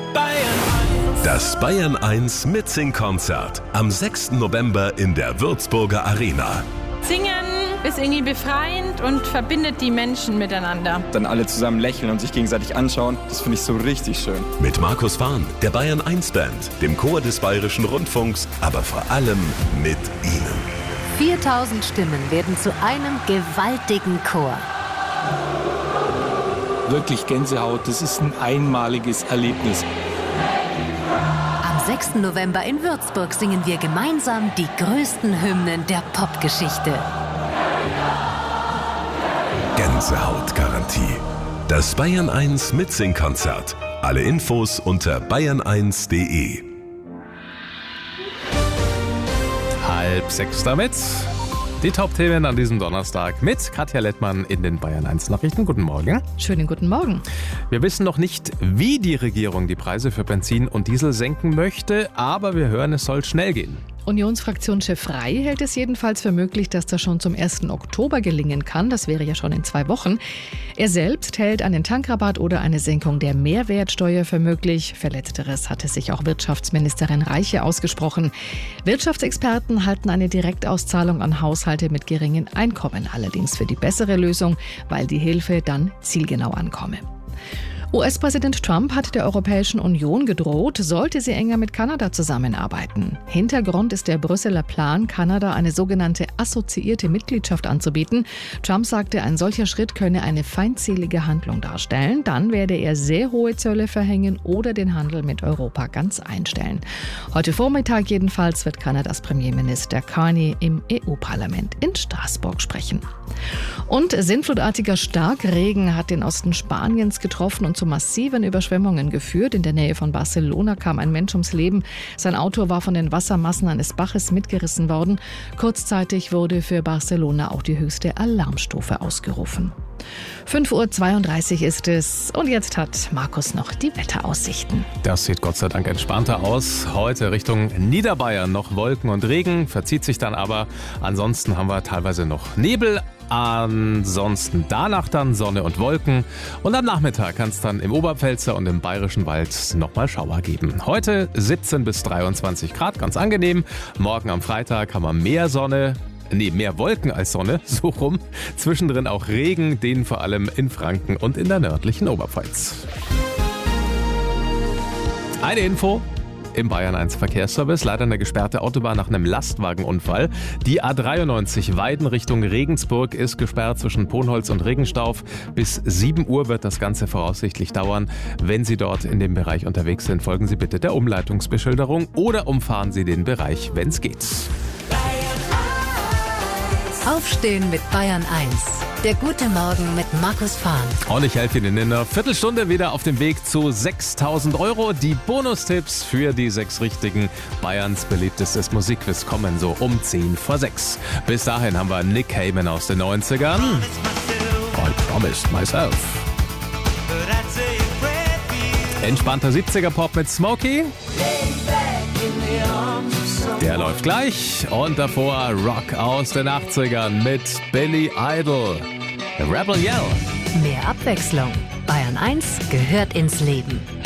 Das Bayern 1 Mitsing-Konzert am 6. November in der Würzburger Arena. Singen ist irgendwie befreiend und verbindet die Menschen miteinander. Dann alle zusammen lächeln und sich gegenseitig anschauen, das finde ich so richtig schön. Mit Markus Fahn, der Bayern 1 Band, dem Chor des Bayerischen Rundfunks, aber vor allem mit Ihnen. 4000 Stimmen werden zu einem gewaltigen Chor. Wirklich Gänsehaut, das ist ein einmaliges Erlebnis. Am 6. November in Würzburg singen wir gemeinsam die größten Hymnen der Popgeschichte. Gänsehautgarantie. Das Bayern 1 Mitsing-Konzert. Alle Infos unter bayern1.de. 5:30 damit. Die Top-Themen an diesem Donnerstag mit Katja Lettmann in den Bayern 1 Nachrichten. Guten Morgen. Schönen guten Morgen. Wir wissen noch nicht, wie die Regierung die Preise für Benzin und Diesel senken möchte, aber wir hören, es soll schnell gehen. Unionsfraktionschef Frey hält es jedenfalls für möglich, dass das schon zum 1. Oktober gelingen kann. Das wäre ja schon in 2 Wochen. Er selbst hält einen Tankrabatt oder eine Senkung der Mehrwertsteuer für möglich. Für Letzteres hatte sich auch Wirtschaftsministerin Reiche ausgesprochen. Wirtschaftsexperten halten eine Direktauszahlung an Haushalte mit geringen Einkommen allerdings für die bessere Lösung, weil die Hilfe dann zielgenau ankomme. US-Präsident Trump hat der Europäischen Union gedroht, sollte sie enger mit Kanada zusammenarbeiten. Hintergrund ist der Brüsseler Plan, Kanada eine sogenannte assoziierte Mitgliedschaft anzubieten. Trump sagte, ein solcher Schritt könne eine feindselige Handlung darstellen. Dann werde er sehr hohe Zölle verhängen oder den Handel mit Europa ganz einstellen. Heute Vormittag jedenfalls wird Kanadas Premierminister Carney im EU-Parlament in Straßburg sprechen. Und sinnflutartiger Starkregen hat den Osten Spaniens getroffen und zu massiven Überschwemmungen geführt. In der Nähe von Barcelona kam ein Mensch ums Leben. Sein Auto war von den Wassermassen eines Baches mitgerissen worden. Kurzzeitig wurde für Barcelona auch die höchste Alarmstufe ausgerufen. 5:32 Uhr ist es und jetzt hat Markus noch die Wetteraussichten. Das sieht Gott sei Dank entspannter aus. Heute Richtung Niederbayern noch Wolken und Regen, verzieht sich dann aber. Ansonsten haben wir teilweise noch Nebel. Ansonsten danach dann Sonne und Wolken. Und am Nachmittag kann es dann im Oberpfälzer und im Bayerischen Wald nochmal Schauer geben. Heute 17 bis 23 Grad, ganz angenehm. Morgen am Freitag haben wir mehr Wolken als Sonne, so rum. Zwischendrin auch Regen, den vor allem in Franken und in der nördlichen Oberpfalz. Eine Info. Im Bayern 1 Verkehrsservice leider eine gesperrte Autobahn nach einem Lastwagenunfall. Die A93 Weiden Richtung Regensburg ist gesperrt zwischen Ponholz und Regenstauf. Bis 7 Uhr wird das Ganze voraussichtlich dauern. Wenn Sie dort in dem Bereich unterwegs sind, folgen Sie bitte der Umleitungsbeschilderung oder umfahren Sie den Bereich, wenn es geht. Aufstehen mit Bayern 1. Der gute Morgen mit Markus Fahn. Und ich helfe Ihnen in einer Viertelstunde wieder auf dem Weg zu 6.000 €. Die Bonustipps für die 6 richtigen Bayerns beliebtestes Musikquiz kommen so um 5:10. Bis dahin haben wir Nick Cayman aus den 90ern. I promised myself. Entspannter 70er-Pop mit Smokey. Der läuft gleich. Und davor Rock aus den 80ern mit Billy Idol. Rebel Yell. Mehr Abwechslung. Bayern 1 gehört ins Leben.